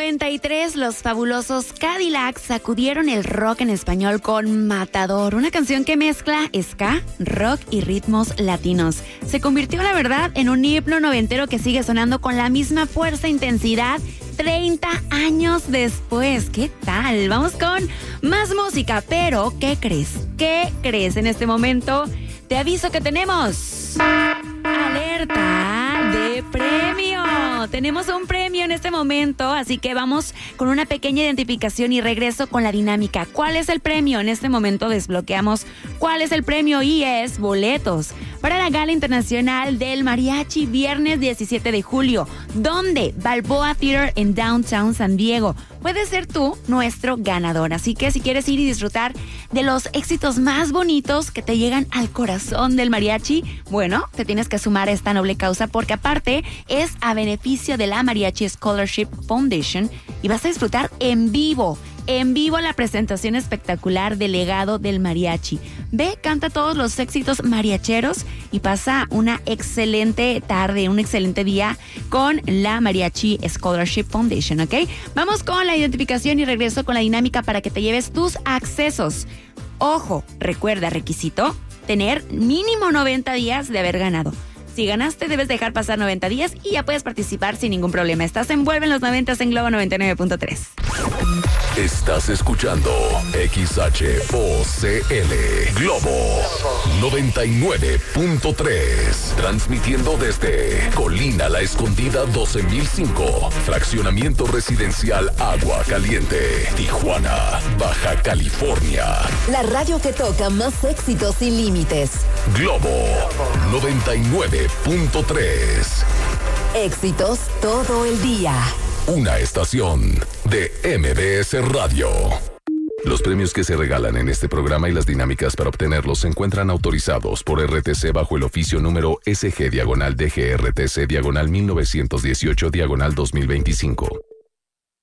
93, los fabulosos Cadillacs sacudieron el rock en español con Matador, una canción que mezcla ska, rock y ritmos latinos. Se convirtió, la verdad, en un himno noventero que sigue sonando con la misma fuerza e intensidad 30 años después. ¿Qué tal? Vamos con más música, pero ¿qué crees? ¿Qué crees en este momento? Te aviso que tenemos alerta de premio. Tenemos un premio en este momento, así que vamos con una pequeña identificación y regreso con la dinámica. ¿Cuál es el premio? En este momento desbloqueamos cuál es el premio y es boletos para la Gala Internacional del Mariachi viernes 17 de julio. ¿Dónde? Balboa Theater en Downtown San Diego. Puedes ser tú nuestro ganador, así que si quieres ir y disfrutar de los éxitos más bonitos que te llegan al corazón del mariachi, bueno, te tienes que sumar a esta noble causa porque aparte es a beneficio de la Mariachi Scholarship Foundation y vas a disfrutar en vivo la presentación espectacular del legado del mariachi. Ve, canta todos los éxitos mariacheros y pasa una excelente tarde, un excelente día con la Mariachi Scholarship Foundation, ¿ok? Vamos con la identificación y regreso con la dinámica para que te lleves tus accesos. Ojo, recuerda, requisito, tener mínimo 90 días de haber ganado. Si ganaste, debes dejar pasar 90 días y ya puedes participar sin ningún problema. Estás en Vuelve en los 90 en Globo 99.3. Estás escuchando XHOCL Globo 99.3. Transmitiendo desde Colina La Escondida 12005. Fraccionamiento residencial Agua Caliente. Tijuana, Baja California. La radio que toca más éxitos sin límites. Globo 99.3. Éxitos todo el día. Una estación de MBS Radio. Los premios que se regalan en este programa y las dinámicas para obtenerlos se encuentran autorizados por RTC bajo el oficio número SG-DGRTC-1918-2025.